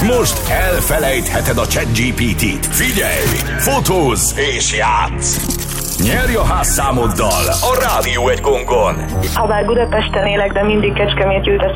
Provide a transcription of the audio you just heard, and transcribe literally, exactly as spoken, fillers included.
most elfelejtheted a ChatGPT-t. Figyelj, fotózz és játsz! Nyerj a házszámoddal a Rádió egy gongon! Habár Budapesten élek, de mindig Kecskemét jut